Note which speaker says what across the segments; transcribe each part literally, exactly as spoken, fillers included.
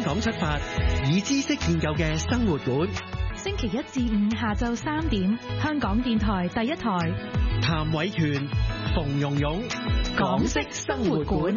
Speaker 1: 港出發，以知識建構嘅生活館。
Speaker 2: 星期一至五下晝三點，香港電台第一台。
Speaker 1: 譚偉權、馮蓉蓉，港式生活館。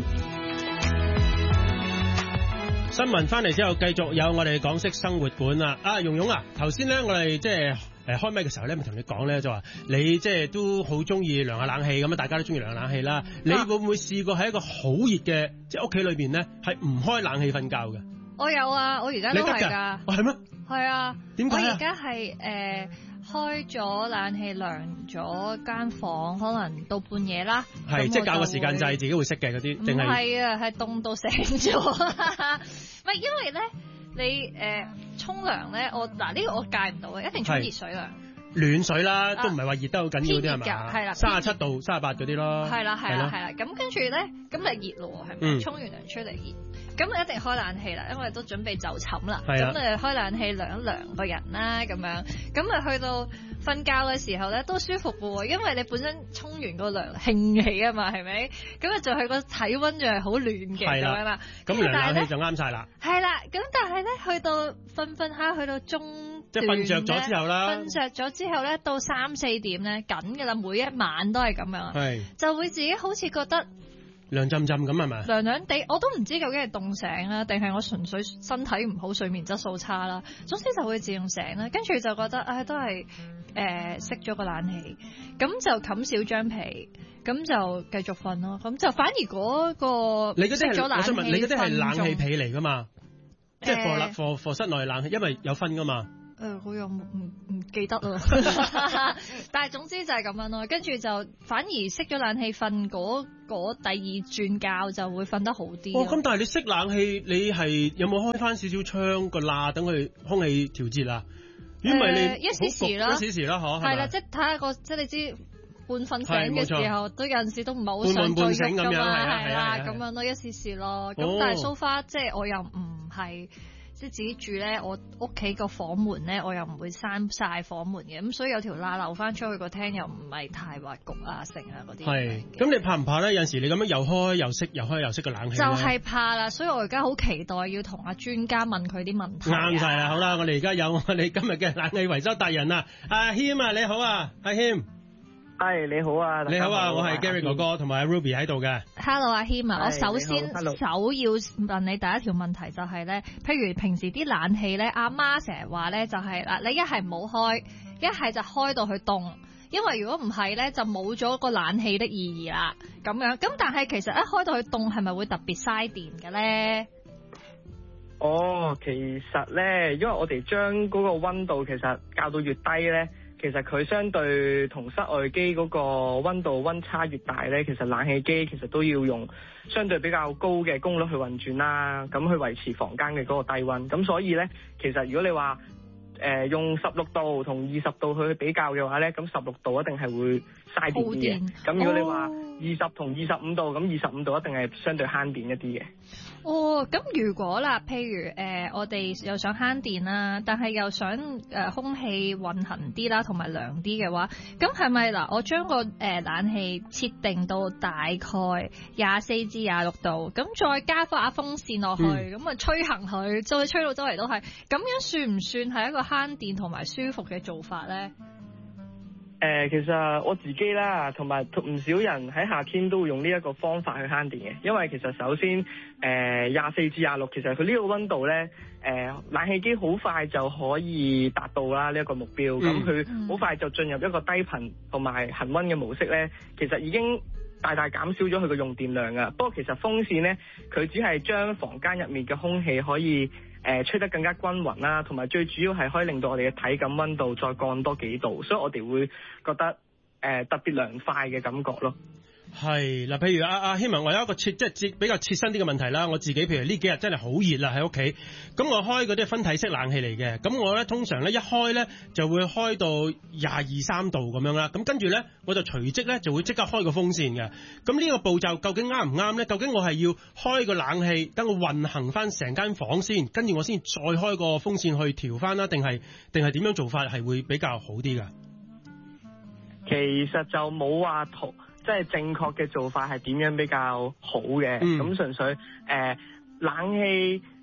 Speaker 3: 新聞翻嚟之後，繼續有我哋港式生活館啦。啊，蓉蓉啊，頭先咧我哋即係誒開麥嘅時候咧，咪同你講咧，就話你即係都好中意涼下冷氣咁啊，大家都中意涼下冷氣啦。你會唔會試過喺一個好熱嘅即係屋企裏邊咧，係唔開冷氣瞓覺嘅？
Speaker 4: 我有啊，我而家都係㗎。
Speaker 3: 哦，係咩？
Speaker 4: 係啊。
Speaker 3: 點解啊？
Speaker 4: 我而家係誒開咗冷氣涼咗間房，可能到半夜啦。
Speaker 3: 係即係校個時間掣，自己會熄嘅嗰啲，定係？唔
Speaker 4: 係啊，係凍到醒咗。唔係因為咧，你誒沖涼咧，我嗱呢個我戒唔到嘅，一定沖熱水涼。暖水啦，都唔係話熱得好緊要啲係嘛？係啦，三十七度、三十八嗰啲咯。係啦，係啦，係啦。咁跟住咧，咁就熱咯，係咪？沖完涼出嚟熱，咁你一定開冷氣啦，因為都準備就寢啦。咁你開冷氣涼一涼個人啦，咁樣，咁咪去到瞓覺嘅時候咧都舒服嘅喎，因為你本身沖完個涼興起啊嘛，係咪？咁啊就係個體温就係好暖嘅咁樣啦。咁涼冷氣就啱晒啦。係啦，咁但係咧去到瞓瞓下去到中。即係瞓着咗之後啦，瞓着咗之後咧，到三四點咧緊㗎啦，每一晚都係咁樣，係就會自己好似覺得涼浸浸咁係咪？涼涼地，我都唔知究竟係凍醒啦，定係我純粹身體唔好，睡眠質素差啦。總之就會自動醒啦，跟住就覺得唉、哎，都係誒熄咗個冷氣，咁就冚少張被，咁就繼續瞓咯。咁就反而嗰、嗰個你嗰啲係我想問你嗰啲係冷氣被嚟㗎嘛？即係 for for for 室內冷氣，因為有分㗎嘛。誒、呃，我又唔唔記得咯，但係總之就係咁樣咯。跟住就反而熄咗冷氣瞓嗰嗰第二轉覺就會瞓得好啲。哦，咁但係你熄冷氣，你係有冇開翻少少窗個罅等佢空氣調節啊？因為你、呃、一時時啦，一時時啦，嗬。係啦，即係睇下個，即係你知半瞓醒嘅時候，都有陣時都唔係好想再喐㗎嘛，係啦，咁樣咯，一時時咯。咁、哦、但係 so far 即係我又唔係。即係自己住咧，我屋企個房門咧，我又唔會閂晒房門嘅，咁所以有條罅流翻出去個廳又唔係太滑焗啊、成啊嗰啲。係，咁你怕唔怕咧？有陣時你咁樣又開又熄，又開又熄個冷氣。就係怕啦，所以我而家好期待要同阿專家問佢啲問題。啱晒啦，好啦，我哋而家有我哋今日嘅冷氣維修達人啊，阿謙啊，你好啊，阿謙。係你好啊，你好啊，我係 Gary 哥哥同埋阿 Ruby 喺度嘅。Hello 阿謙啊，我首先首要問你第一條問題就係、是、咧，譬如平時啲冷氣咧，阿媽成日話咧就係、是、嗱，你一係唔好開，一係就開到去凍，因為如果唔係咧就冇咗個冷氣的意義啦。咁樣咁，但係其實一開到去凍係咪會特別嘥電嘅咧？哦，其實咧，因為我哋將嗰個溫度其實校到越低咧。其實佢相對同室外機嗰個溫度溫差越大呢，其實冷氣機其實都要用相對比較高嘅功率去運轉啦，咁去維持房間嘅嗰個低溫。咁所以呢，其實如果你話誒、呃、用十六度同二十度去比較嘅話呢，咁十六度一定係會嘥電啲嘅。咁如果你話二十同二十五度，咁二十五度一定係相對慳電一啲嘅。哦，咁如果啦，譬如誒、呃，我哋又想慳電啦，但係又想誒、呃、空氣運行啲啦，同埋涼啲嘅話，咁係咪嗱？我將個誒、呃、冷氣設定到大概廿四至廿六度，咁再加翻風扇落去，咁、嗯、啊吹行佢，再吹到周圍都係，咁樣算唔算係一個慳電同埋舒服嘅做法咧？誒、呃，其實我自己啦，同埋唔少人喺夏天都會用呢一個方法去慳電嘅，因為其實首先誒廿四至廿六，其實佢呢個溫度咧，誒、呃、冷氣機好快就可以達到啦呢一個目標，咁佢好快就進入一個低頻同埋恒溫嘅模式咧，其實已經大大減少咗佢嘅用電量㗎。不過其實風扇咧，佢只係將房間入面嘅空氣可以誒、呃、吹得更加均勻啦，同埋最主要係可以令到我哋嘅體感溫度再降多幾度，所以我哋會覺得誒、呃、特別涼快嘅感覺咯。係嗱，譬如阿阿希文，我有一個切即係比較切身啲嘅問題啦。我自己譬如呢幾日真係好熱啦喺屋企，咁我開嗰啲分體式冷氣嚟嘅，咁我咧通常咧一開咧就會開到廿二三度咁樣啦，咁跟住咧我就隨即咧就會即刻開個風扇嘅。咁呢個步驟究竟啱唔啱咧？究竟我係要開個冷氣等我運行翻成間房先，跟住我先再開個風扇去調翻啦，定係定係點樣做法係會比較好啲㗎？其實就冇話圖。即係正確嘅做法係點樣比較好嘅？咁、嗯、純粹誒、呃、冷氣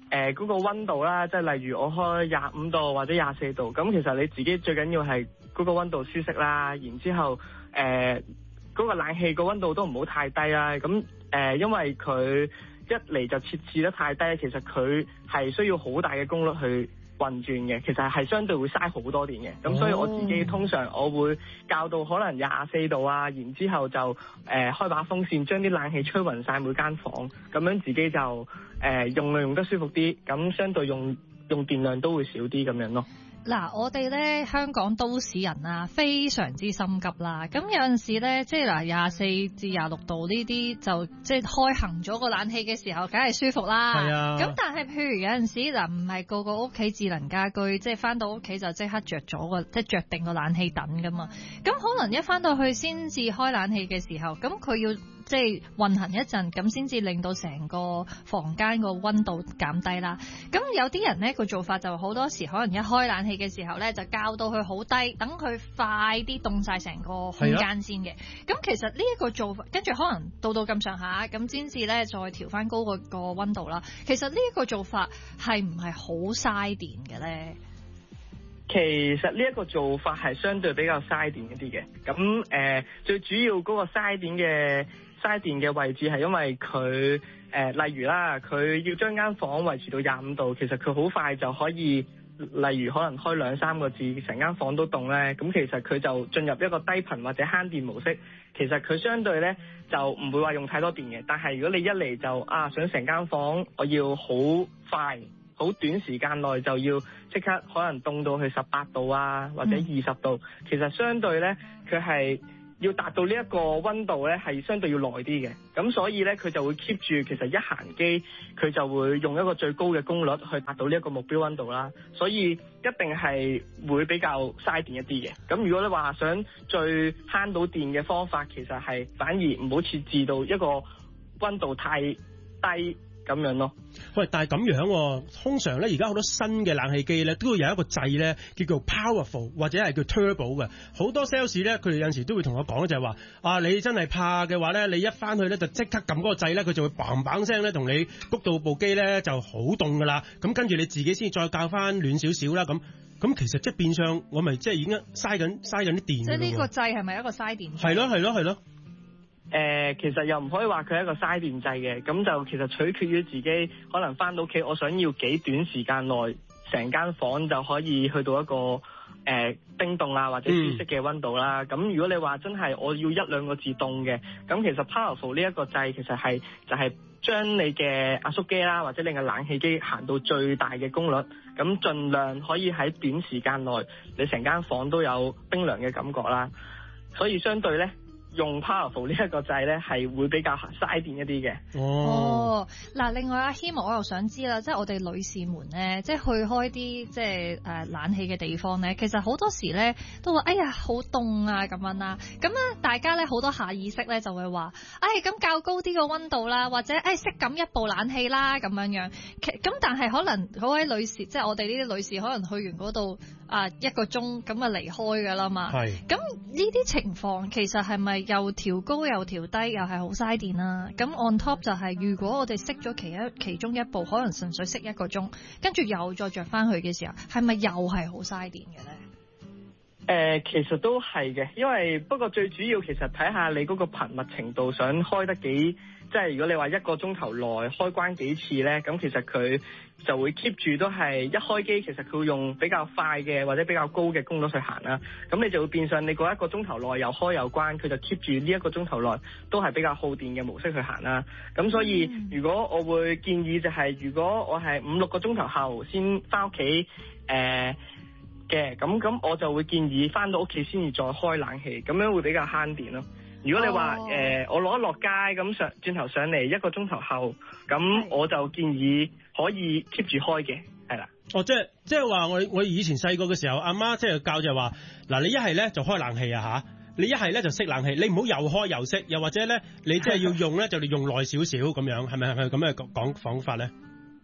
Speaker 5: 誒嗰個溫度啦，即係例如我開廿五度或者廿四度，咁其實你自己最緊要係嗰個溫度舒適啦，然之後誒嗰、呃嗰個冷氣個溫度都唔好太低啦，咁誒、呃、因為佢一嚟就設置得太低，其實佢係需要好大嘅功率去運轉嘅，其實係相對會嘥好多電嘅，咁、oh. 所以我自己通常我會校到可能廿四度啊，然之後就誒、呃、開把風扇將啲冷氣吹勻晒每間房，咁樣自己就誒、呃、用用得舒服啲，咁相對用用電量都會少啲咁樣咯。
Speaker 4: 嗱，我哋咧香港都市人啊，非常之心急啦。咁有陣時咧，即係嗱廿四至廿六度呢啲就即係開行咗個冷氣嘅時候，梗係舒服啦。係啊。咁但係譬如有陣時嗱，唔係個個屋企智能家居，即係翻到屋企就即刻着咗個，即係着定個冷氣等噶嘛。咁可能一翻到去先至開冷氣嘅時候，咁佢要即係運行一陣，咁先至令到成個房間個溫度減低啦。咁有啲人咧個做法就好多時可能一開冷氣嘅時候咧，就校到佢好低，等佢快啲凍晒成個空間先嘅。咁、啊、其實呢一個做法，跟住可能到到咁上下，咁先至咧再調翻高個個溫度啦。其實呢一個做法係唔係好嘥電嘅咧？
Speaker 5: 其實呢一個做法係相對比較嘥電一啲嘅。咁誒、呃，最主要嗰個嘥電嘅嘥電嘅位置係因為佢誒、呃，例如啦，佢要將間房維持到廿五度，其實佢好快就可以。例如可能開兩三個字，成間房都凍咧，咁其實佢就進入一個低頻或者慳電模式。其實佢相對咧就唔會話用太多電嘅。但係如果你一嚟就啊想成間房我要好快、好短時間內就要即刻可能凍到去十八度啊，或者二十度，嗯、其實相對咧佢係要達到呢一個溫度咧係相對要耐啲嘅。咁所以咧佢就會 keep 住，其實一行機佢就會用一個最高嘅功率去達到呢一個目標溫度啦。所以一定係會比較嘥電一啲嘅。咁如果你話想最慳到電嘅方法，其實係反而唔好設置到一個溫度太低咁樣咯。
Speaker 3: 喂，但係咁樣，通常咧而家好多新嘅冷氣機咧都會有一個掣咧叫做 powerful 或者係叫 turbo 嘅。好多 sales 咧佢哋有陣時都會同我講就係話啊，你真係怕嘅話咧，你一翻去咧就即刻撳嗰個掣咧，佢就會砰砰聲咧同你谷到部機咧就好凍噶啦。咁跟住你自己先再校翻暖少少啦。咁咁其實即係變相我咪即係已經嘥緊嘥緊啲電。即係呢
Speaker 4: 個掣係咪一個嘥電？
Speaker 3: 係咯係咯係咯。
Speaker 5: 誒、呃，其實又唔可以話佢係一個嘥電掣嘅，咁就其實取決於自己可能翻到屋企，我想要幾短時間內成間房就可以去到一個誒、呃、冰凍啊或者舒適嘅溫度啦。咁、嗯、如果你話真係我要一兩個字凍嘅，咁其實 Powerful 呢一個掣其實係就係、是、將你嘅壓縮機啦或者你嘅冷氣機行到最大嘅功率，咁盡量可以喺短時間內你成間房都有冰涼嘅感覺啦。所以相對咧，用 Powerful 呢一個掣咧，係會比較嘥電一啲嘅。
Speaker 4: 哦，嗱，另外阿希望我又想知啦，即係我哋女士們咧，即係去開啲即係誒冷氣嘅地方咧，其實好多時咧都話，哎呀好凍啊咁樣啦。咁咧大家咧好多下意識咧就會話，哎咁較高啲個溫度啦，或者誒熄咁一部冷氣啦咁樣樣。咁但係可能嗰位女士，即係我哋呢啲女士，可能去完嗰度啊一個鐘咁啊離開㗎啦嘛。係。咁呢啲情況其實係咪？又調高又調低，又係好嘥電啦。咁 on top 就係、是、如果我哋熄咗其一其中一部，可能純粹熄一個鐘，跟住又再着翻去嘅時候，係咪又係好嘥電嘅咧？
Speaker 5: 誒、呃，其實都係嘅，因為不過最主要其實睇下你嗰個頻密程度，想開得幾，即係如果你話一個鐘頭內開關幾次咧，咁其實佢就會 keep 住都係一開機，其實佢會用比較快嘅或者比較高嘅功率去行啦。咁你就會變相你嗰一個鐘頭內又開又關，佢就 keep 住呢一個鐘頭內都係比較耗電嘅模式去行啦。咁所以如果我會建議就係、是，如果我係五六個鐘頭後先翻屋企誒嘅，咁咁我就會建議翻到屋企先至再開冷氣，咁樣會比較慳電咯。如果你話誒、oh. 呃、我落一落街咁上轉頭上嚟一個鐘頭後，咁我就建議可以 keep 住開嘅，係啦。
Speaker 3: 哦，即係即係話我我以前細個嘅時候，阿媽即係教就係話，嗱你一係咧就開冷氣啊吓，你一係咧就熄冷氣，你唔好又開又熄，又或者咧你即係要用咧就你用耐少少咁樣，係咪係咪咁嘅講講法咧？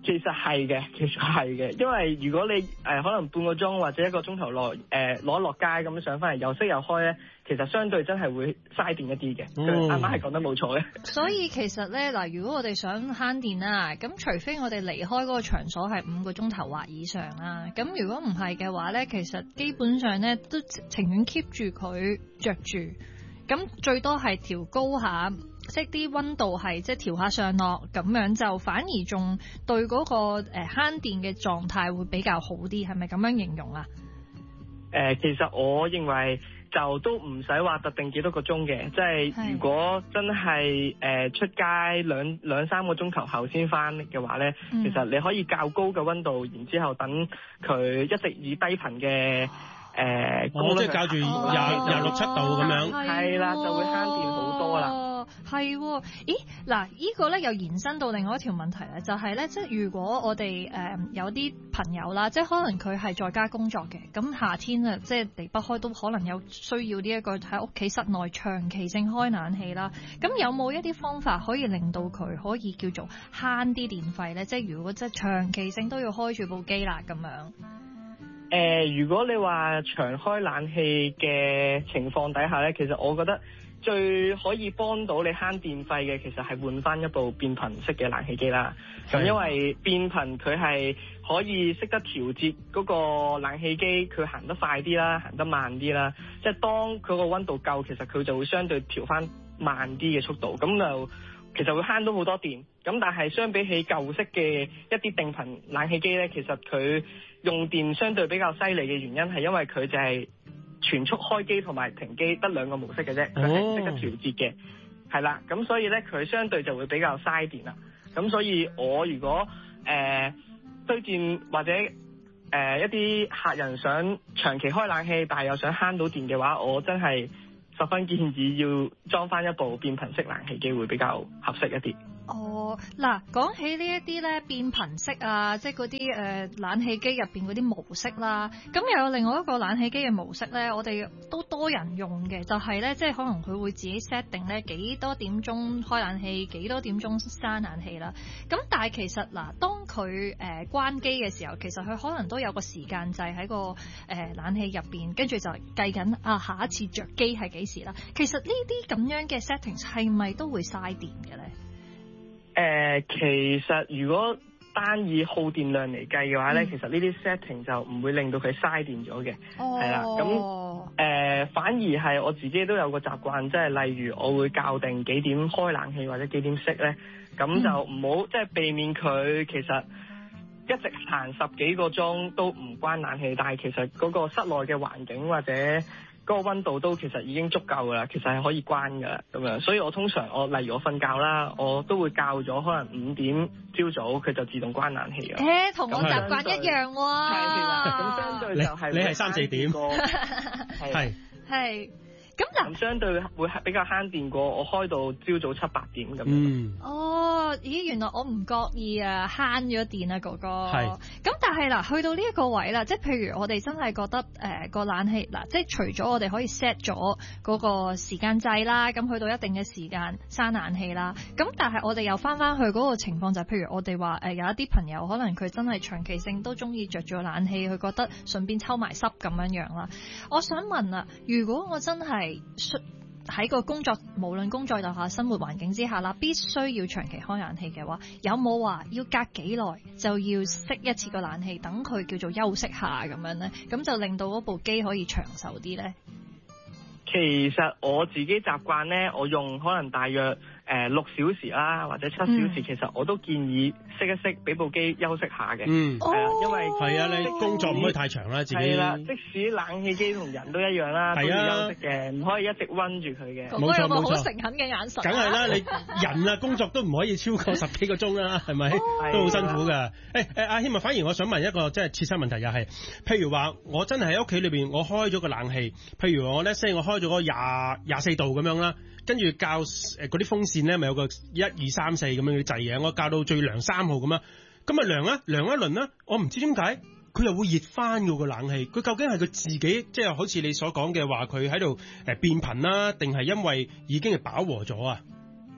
Speaker 5: 其實係嘅，其實係嘅，因為如果你誒、呃、可能半個鐘或者一個鐘頭內誒攞落街咁樣上翻嚟又熄又開咧，其實相對真係會嘥電一啲嘅。佢啱啱係講得冇錯嘅。
Speaker 4: 所以其實咧嗱，如果我哋想慳電啦，咁除非我哋離開嗰個場所係五個鐘頭或以上啦，咁如果唔係嘅話咧，其實基本上咧都情願 keep 住佢着住，咁最多係調高下。即係啲溫度係即係調下上落，咁樣就反而仲對嗰個誒慳電嘅狀態會比較好啲，係咪咁樣形容啊？
Speaker 5: 誒、呃，其實我認為就都唔使話特定幾多個鐘嘅，即係如果真係誒、呃、出街兩兩三個鐘頭後先翻嘅話咧，嗯、其實你可以較高嘅溫度，然之後等佢一直以低頻嘅。誒、呃，
Speaker 3: 我即係校住廿廿六七度咁樣，
Speaker 5: 係啦，就會慳電好多啦。
Speaker 4: 係，咦，嗱，呢個咧又延伸到另外一條問題咧，就係咧，即係如果我哋誒有啲朋友啦，即係可能佢係在家工作嘅，咁夏天啊，即係離不開都可能有需要呢一個喺屋企室內長期性開冷氣啦。咁有冇一啲方法可以令到佢可以叫做慳啲電費咧？即係如果即係長期性都要開住部機啦，咁樣。
Speaker 5: 誒、呃，如果你話長開冷氣嘅情況底下咧，其實我覺得最可以幫到你慳電費嘅，其實係換翻一部變頻式嘅冷氣機啦。咁的因為變頻佢係可以識得調節嗰個冷氣機，佢行得快啲啦，行得慢啲啦。即係當佢個溫度夠，其實佢就會相對調翻慢啲嘅速度，咁就其實會慳到好多電。咁但係相比起舊式嘅一啲定頻冷氣機咧，其實佢用電相對比較犀利嘅原因係因為佢就係全速開機同埋停機得兩個模式嘅啫，佢係識得調節嘅，係啦、哦，咁所以咧佢相對就會比較嘥電啦。咁所以我如果誒、呃、推薦或者誒、呃、一啲客人想長期開冷氣，但係又想慳到電嘅話，我真係十分建議要裝翻一部變頻式冷氣機會比較合適一啲。
Speaker 4: 哦，嗱，講起呢一啲咧變頻式啊，即係嗰啲誒冷氣機入邊嗰啲模式啦，咁又有另外一個冷氣機嘅模式咧，我哋都多人用嘅，就係咧，即係可能佢會自己 set 定咧幾多點鐘開冷氣，幾多點鐘閂冷氣啦。咁但係其實嗱，當佢誒關機嘅時候，其實佢可能都有個時間掣喺個誒冷氣入邊，跟住就計緊啊下一次着機係幾時啦。其實呢啲咁樣嘅 settings 係咪都會嘥電嘅咧？
Speaker 5: 誒、呃，其實如果單以耗電量嚟計嘅話咧，嗯、其實呢啲 setting 就唔會令到佢嘥電咗嘅，係啦、哦。咁誒、呃，反而係我自己都有個習慣，即係例如我會校定幾點開冷氣或者幾點熄咧，咁就唔好即係避免佢其實一直行十幾個鐘都唔關冷氣，但係其實嗰個室內嘅環境或者嗰個溫度都其實已經足夠噶啦，其實係可以關噶啦咁樣，所以我通常我例如我瞓覺啦，我都會校咗可能五點朝早佢就自動關冷氣噶。誒，
Speaker 4: 同我習慣一樣喎。係
Speaker 5: 啦，咁相對就係
Speaker 3: 你係三四點。
Speaker 5: 係
Speaker 4: 係。咁嗱，
Speaker 5: 相對會比較慳電過我開到朝早七八點咁樣。
Speaker 3: 嗯。
Speaker 4: 哦，咦，原來我唔覺意啊，慳咗電啊，哥哥。
Speaker 3: 係。
Speaker 4: 咁但係嗱，去到呢一個位啦，即係譬如我哋真係覺得誒個、呃、冷氣嗱，即係除咗我哋可以 set 咗嗰個時間掣啦，咁去到一定嘅時間閂冷氣啦。咁但係我哋又翻翻去嗰個情況就係、是，譬如我哋話誒有一啲朋友可能佢真係長期性都中意着住冷氣，佢覺得順便抽埋濕咁樣樣啦。我想問啊，如果我真係喺個工作，無論工作又下生活環境之下啦，必須要長期開冷氣嘅話，有冇話要隔幾耐就要熄一次個冷氣，等佢叫做休息下咁樣呢？咁就令到嗰部機可以長壽啲呢？
Speaker 5: 其實我自己習慣呢，我用可能大約誒六小時啦，或者七小時，嗯、其實我都建議熄一熄，俾部機休息下嘅。嗯，係啊，因為
Speaker 3: 係啊，你工作唔可以太長啦，自己
Speaker 5: 係啦。即使冷氣機同人都一樣啦，都要休息嘅，唔可以一直溫住佢嘅。
Speaker 4: 冇錯冇錯，有個好誠懇嘅眼神。
Speaker 3: 梗係啦，你人啊工作都唔可以超過十幾個鐘啦，係咪？都好辛苦㗎。誒誒，阿謙啊，反而我想問一個即係切身問題，又係，譬如話我真係喺屋企裏邊，我開咗個冷氣，譬如我咧，即係我開咗個廿廿四度咁樣啦。跟住校誒嗰啲風扇咧，咪有個一二三四咁樣嘅掣嘅，我校到最涼三號咁樣，咁啊涼啊涼一輪啦，我唔知點解佢又會熱翻嘅個冷氣，佢究竟係佢自己即係好似你所講嘅話，佢喺度誒變頻啦，定係因為已經係飽和咗啊？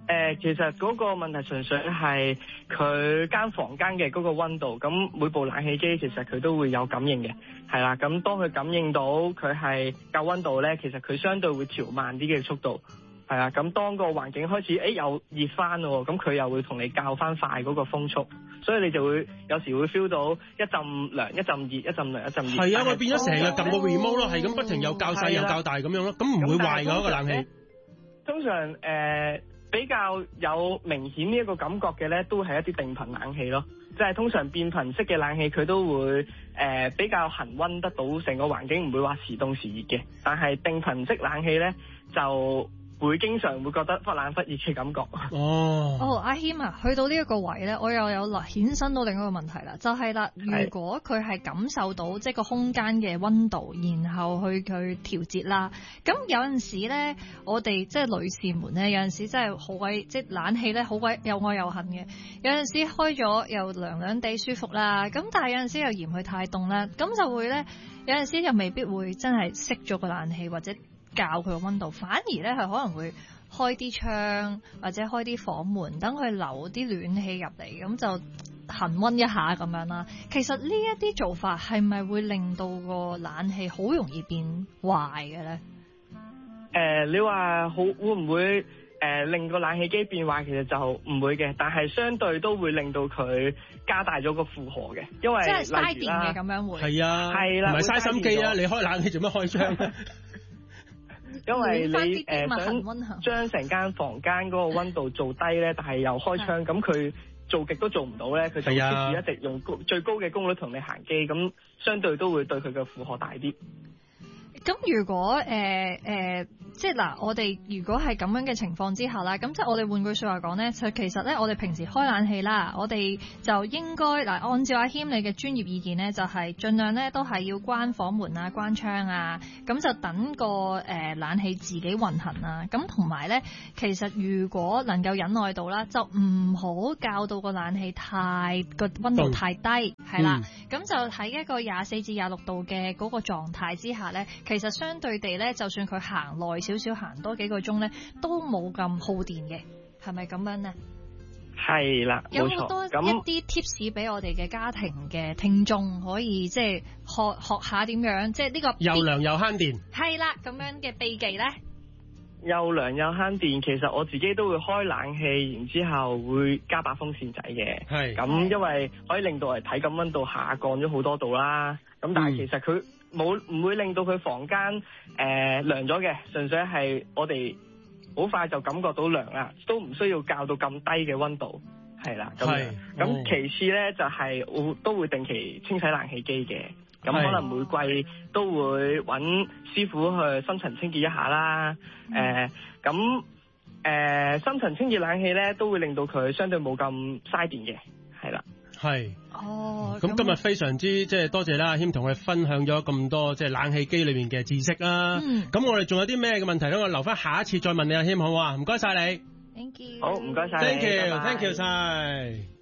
Speaker 5: 誒，其實嗰個問題純粹係佢間房間嘅嗰個溫度，咁每部冷氣機其實佢都會有感應嘅，係啦。咁當佢感應到佢係夠溫度咧，其實佢相對會調慢啲嘅速度，係啊。咁當個環境開始誒又熱翻咯，咁佢又會同你較翻快嗰個風速，所以你就會有時會 feel 到一陣涼一陣熱，一陣涼一陣熱。
Speaker 3: 係啊，我變咗成日撳個 remote 咯，係咁不停又較細又較大咁樣咯，咁唔會壞㗎個冷氣。
Speaker 5: 通常誒。呃比較有明顯呢一個感覺嘅呢，都係一啲定頻冷氣咯，即係通常變頻式嘅冷氣佢都會誒、呃、比較恆溫得到成個環境，唔會話時凍時熱嘅。但係定頻式冷氣呢，就會經常會覺得忽冷忽熱嘅感覺。
Speaker 3: 哦，
Speaker 4: 哦，阿謙啊，去到呢一個位咧，我又有啦衍生到另一個問題啦，就係、是、啦，如果佢係感受到即係個空間嘅溫度，然後去去調節啦，咁有陣時咧，我哋即係女士們咧，有陣時真係好鬼即係冷氣咧，好鬼又愛又恨嘅。有陣時開咗又涼涼地舒服啦，咁但係有陣時又嫌佢太凍啦，咁就會咧，有陣時又未必會真係熄咗個冷氣或者校佢個溫度，反而咧係可能會開啲窗或者開啲房門，等佢流啲暖氣入嚟，咁就恆溫一下咁樣啦。其實呢一啲做法係咪會令到個冷氣好容易變壞嘅咧？
Speaker 5: 誒、呃，你話好會唔會誒、呃、令個冷氣機變壞？其實就唔會嘅，但係相對都會令到佢加大咗個負荷嘅，因為
Speaker 4: 即係嘥電嘅咁樣會
Speaker 3: 係啊，
Speaker 5: 係啦，
Speaker 3: 唔係嘥心機啊！你開冷氣做乜開窗？
Speaker 5: 因為你誒、呃、想將成間房間嗰個溫度做低咧，但係又開窗，咁佢做極都做唔到咧，佢就 keep 住一直用高最高嘅功率同你行機，咁相對都會對佢嘅負荷大啲。
Speaker 4: 咁如果誒誒、呃呃，即係嗱，我哋如果係咁樣嘅情況之下啦，咁即係我哋換句説話講咧，就其實咧，我哋平時開冷氣啦，我哋就應該嗱，按照阿謙你嘅專業意見咧，就係、是、盡量咧都係要關房門啊、關窗啊，咁就等個誒、呃、冷氣自己運行啊。咁同埋咧，其實如果能夠忍耐到啦，就唔好校到個冷氣太個溫度太低，係啦。咁、嗯、就喺一個廿四至廿六度嘅嗰個狀態之下咧。其實相對地咧，就算佢行耐少少，行多幾個鐘咧，都冇咁耗電嘅，係咪咁樣咧？
Speaker 5: 係啦，
Speaker 4: 有好多一啲 tips 俾我哋嘅家庭嘅聽眾可以即係學學下點樣，即係呢個
Speaker 3: 又涼又慳電。係
Speaker 4: 啦，咁樣嘅秘技咧，
Speaker 5: 又涼又慳電。其實我自己都會開冷氣，然之後會加把風扇仔嘅。係咁，因為可以令到嚟體感溫度下降咗好多度啦。咁但係其實佢冇唔會令到佢房間誒、呃、涼咗嘅，純粹係我哋好快就感覺到涼啦，都唔需要校到咁低嘅溫度，係啦。咁咁、哦、其次咧就係、是、我都會定期清洗冷氣機嘅，咁可能每季都會揾師傅去深層清潔一下啦。誒咁誒深層清潔冷氣咧都會令到佢相對冇咁嘥電嘅，係啦。係
Speaker 4: 哦，
Speaker 3: 咁今日非常之即係多謝啦，阿謙同我哋分享咗咁多即係冷氣機裏面嘅知識啦。嗯，咁我哋仲有啲咩嘅問題咧？我留翻下一次再問你，阿謙好唔好啊？唔該晒你。
Speaker 4: Thank you。
Speaker 5: 好，唔該晒。
Speaker 3: Thank you，Thank you 晒。